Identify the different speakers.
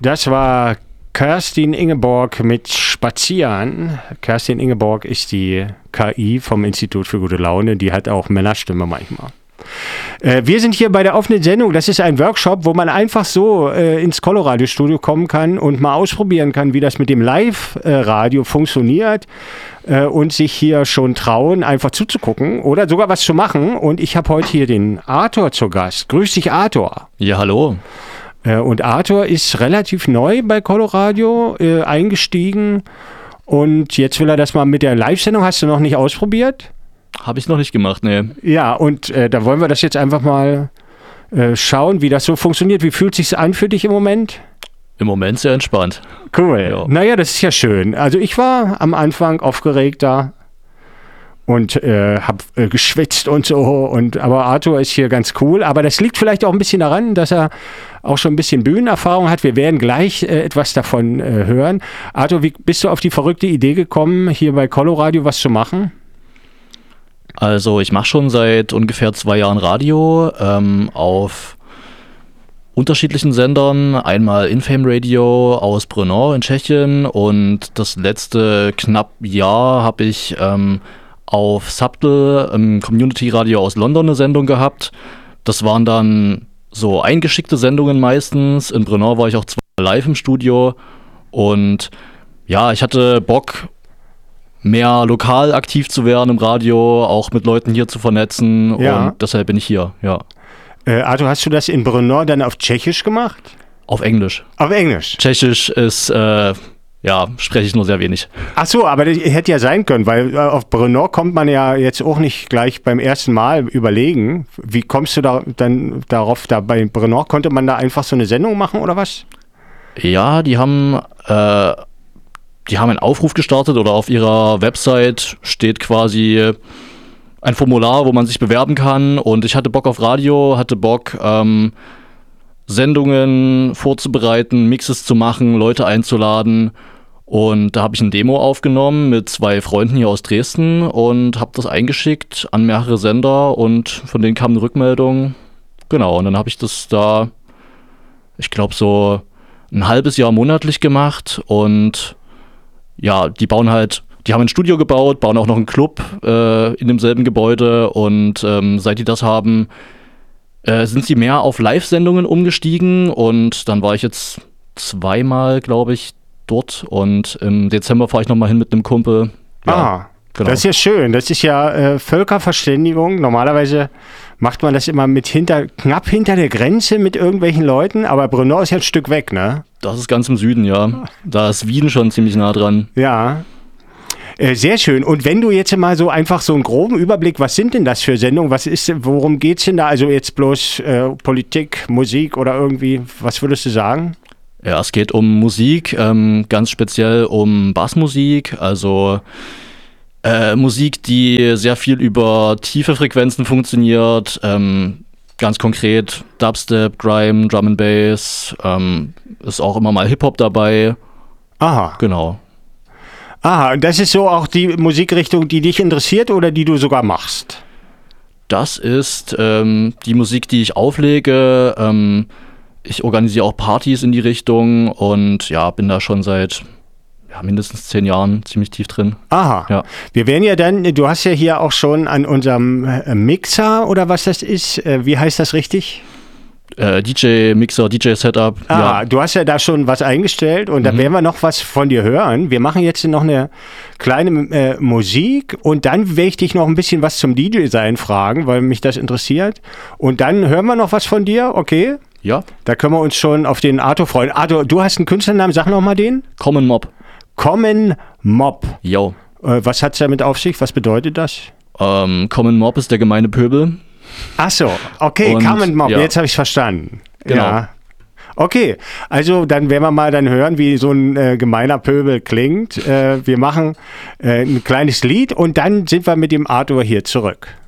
Speaker 1: Das war Kerstin Ingeborg mit Spazieren. Kerstin Ingeborg ist die KI vom Institut für gute Laune. Die hat auch Männerstimme manchmal. Wir sind hier bei der offenen Sendung. Das ist ein Workshop, wo man einfach so ins Coloradio-Studio kommen kann und mal ausprobieren kann, wie das mit dem Live-Radio funktioniert und sich hier schon trauen, einfach zuzugucken oder sogar was zu machen. Und ich habe heute hier den Arthur zu Gast. Grüß dich, Arthur.
Speaker 2: Ja, hallo.
Speaker 1: Und Arthur ist relativ neu bei Coloradio eingestiegen und jetzt will er das mal mit der Live-Sendung. Hast du noch nicht ausprobiert?
Speaker 2: Habe ich noch nicht gemacht, ne.
Speaker 1: Ja, und da wollen wir das jetzt einfach mal schauen, wie das so funktioniert. Wie fühlt es sich an für dich im Moment?
Speaker 2: Im Moment sehr entspannt.
Speaker 1: Cool.
Speaker 2: Ja.
Speaker 1: Naja, das ist ja schön. Also ich war am Anfang aufgeregter und habe geschwitzt und so. Aber Arthur ist hier ganz cool. Aber das liegt vielleicht auch ein bisschen daran, dass er auch schon ein bisschen Bühnenerfahrung hat. Wir werden gleich etwas davon hören. Arthur, wie bist du auf die verrückte Idee gekommen, hier bei Coloradio was zu machen?
Speaker 2: Also ich mache schon seit ungefähr 2 Jahren Radio auf unterschiedlichen Sendern. Einmal Infame Radio aus Brno in Tschechien und das letzte knapp Jahr habe ich auf Subtle im Community Radio aus London eine Sendung gehabt. Das waren dann so eingeschickte Sendungen meistens. In Brno war ich auch 2 live im Studio und ja, ich hatte Bock, mehr lokal aktiv zu werden im Radio, auch mit Leuten hier zu vernetzen und deshalb bin ich hier, ja.
Speaker 1: Arthur, hast du das in Brno dann auf Tschechisch gemacht?
Speaker 2: Auf Englisch.
Speaker 1: Auf Englisch?
Speaker 2: Tschechisch ist, spreche ich nur sehr wenig.
Speaker 1: Ach so, aber das hätte ja sein können, weil auf Brno kommt man ja jetzt auch nicht gleich beim ersten Mal überlegen. Wie kommst du da dann darauf, da bei Brno konnte man da einfach so eine Sendung machen oder was?
Speaker 2: Ja, die haben einen Aufruf gestartet oder auf ihrer Website steht quasi ein Formular, wo man sich bewerben kann und ich hatte Bock auf Radio, hatte Bock, Sendungen vorzubereiten, Mixes zu machen, Leute einzuladen und da habe ich ein Demo aufgenommen mit 2 Freunden hier aus Dresden und habe das eingeschickt an mehrere Sender und von denen kam eine Rückmeldung. Genau, und dann habe ich das da, ich glaube so ein halbes Jahr monatlich gemacht und ja, die haben ein Studio gebaut, bauen auch noch einen Club in demselben Gebäude und seit die das haben, sind sie mehr auf Live-Sendungen umgestiegen und dann war ich jetzt 2-mal, glaube ich, dort und im Dezember fahre ich nochmal hin mit einem Kumpel. Ja, genau. Das ist ja schön, das ist ja Völkerverständigung. Normalerweise macht man das immer knapp hinter der Grenze mit irgendwelchen Leuten, aber Brno ist ja ein Stück weg, ne? Das ist ganz im Süden, ja. Da ist Wien schon ziemlich nah dran. Ja. Sehr schön. Und wenn du jetzt mal so einfach so einen groben Überblick, was sind denn das für Sendungen? Worum geht's denn da? Also jetzt bloß Politik, Musik oder irgendwie, was würdest du sagen? Ja, es geht um Musik, ganz speziell um Bassmusik, also Musik, die sehr viel über tiefe Frequenzen funktioniert, ganz konkret Dubstep, Grime, Drum and Bass, ist auch immer mal Hip-Hop dabei. Aha. Genau. Aha, und das ist so auch die Musikrichtung, die dich interessiert oder die du sogar machst? Das ist die Musik, die ich auflege. Ich organisiere auch Partys in die Richtung und ja, bin da schon seit mindestens 10 Jahren ziemlich tief drin. Aha. Ja. Wir werden ja dann, du hast ja hier auch schon an unserem Mixer oder was das ist, wie heißt das richtig? DJ-Mixer, DJ-Setup. Ja. Du hast ja da schon was eingestellt und da werden wir noch was von dir hören. Wir machen jetzt noch eine kleine Musik und dann werde ich dich noch ein bisschen was zum DJ-Sein fragen, weil mich das interessiert. Und dann hören wir noch was von dir, okay? Ja. Da können wir uns schon auf den Arthur freuen. Arthur, du hast einen Künstlernamen, sag noch mal den. Common Mob. Common Mob. Jo. Was hat es damit auf sich? Was bedeutet das? Common Mob ist der gemeine Pöbel. Ach so, okay, Common Mob, jetzt habe ich es verstanden. Genau. Ja. Okay, also dann werden wir mal dann hören, wie so ein gemeiner Pöbel klingt. Wir machen ein kleines Lied und dann sind wir mit dem Arthur hier zurück.